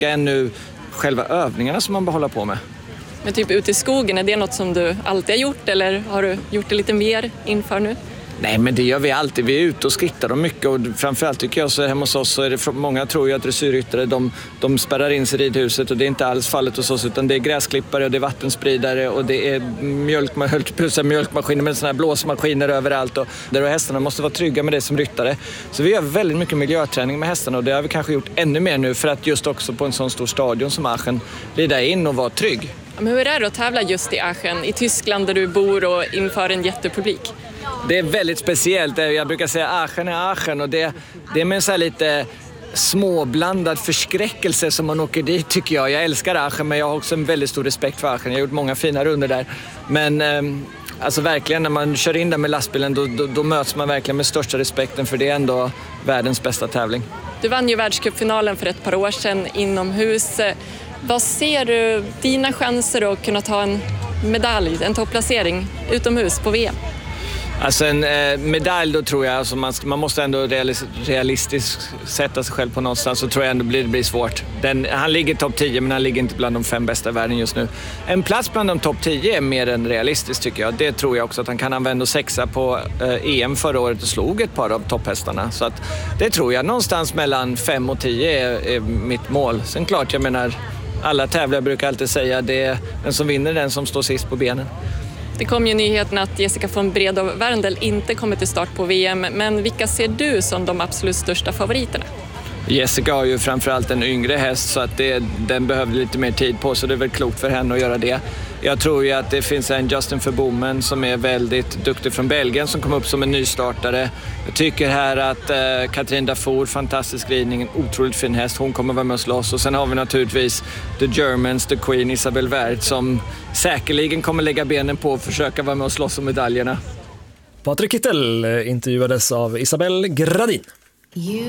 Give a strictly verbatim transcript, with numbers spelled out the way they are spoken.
ännu själva övningarna som man bara håller på med. Men typ ute i skogen, är det något som du alltid har gjort eller har du gjort det lite mer inför nu? Nej, men det gör vi alltid. Vi är ute och skrittar om mycket och framförallt tycker jag så hemma hos oss så är det, många tror ju att dressyrryttare de, de spärrar in sig i ridhuset och det är inte alls fallet hos oss utan det är gräsklippare och det är vattenspridare och det är mjölkma- mjölkmaskiner med såna här blåsmaskiner överallt och där hästarna måste vara trygga med det som ryttare. Så vi gör väldigt mycket miljöträning med hästarna och det har vi kanske gjort ännu mer nu för att just också på en sån stor stadion som Aachen rida in och vara trygg. Men hur är det att tävla just i Aachen, i Tyskland där du bor och inför en jättepublik? Det är väldigt speciellt. Jag brukar säga Aachen är Aachen och det, det är med en så här lite småblandad förskräckelse som man åker dit tycker jag. Jag älskar Aachen men jag har också en väldigt stor respekt för Aachen. Jag har gjort många fina runder där. Men eh, alltså verkligen när man kör in där med lastbilen då, då, då möts man verkligen med största respekten för det är ändå världens bästa tävling. Du vann ju världscupfinalen för ett par år sedan inomhus. Vad ser du dina chanser att kunna ta en medalj, en topplacering utomhus på V M? Alltså en eh, medalj då tror jag, alltså man, man måste ändå realis- realistiskt sätta sig själv på någonstans så tror jag ändå blir, det blir svårt. Den, han ligger topp tio men han ligger inte bland de fem bästa i världen just nu. En plats bland de topp tio är mer än realistiskt tycker jag. Det tror jag också att han kan använda sexa på eh, E M förra året och slog ett par av topphästarna. Så att det tror jag någonstans mellan fem och tio är, är mitt mål. Sen klart jag menar alla tävlare brukar alltid säga det är den som vinner den som står sist på benen. Det kom ju nyheten att Jessica von Bredow Werndl inte kommer till start på V M, men vilka ser du som de absolut största favoriterna? Jessica har ju framförallt en yngre häst så att det, den behöver lite mer tid på så det är väl klokt för henne att göra det. Jag tror ju att det finns en Justin Verbomen som är väldigt duktig från Belgien som kom upp som en nystartare. Jag tycker här att eh, Katrin Dafour, fantastisk ridning, en otroligt fin häst, hon kommer vara med och slåss. Och sen har vi naturligtvis The Germans, The Queen, Isabelle Wert som säkerligen kommer lägga benen på och försöka vara med och slåss om medaljerna. Patrik Kittel intervjuades av Isabelle Gradin.